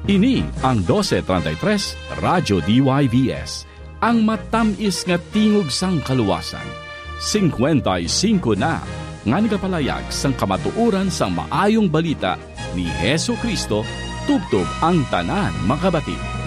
Ini ang 1233 Radyo DYVS, ang matamis nga tingog sang kaluwasan. 55 na nga nagapalayag sang kamatuuran sang maayong balita ni Hesu Kristo, tubtob ang tanan makabati.